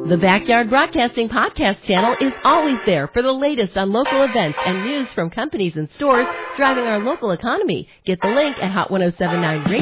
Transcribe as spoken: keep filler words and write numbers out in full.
The Backyard Broadcasting Podcast channel is always there for the latest on local events and news from companies and stores driving our local economy. Get the link at hot ten seventy-nine radio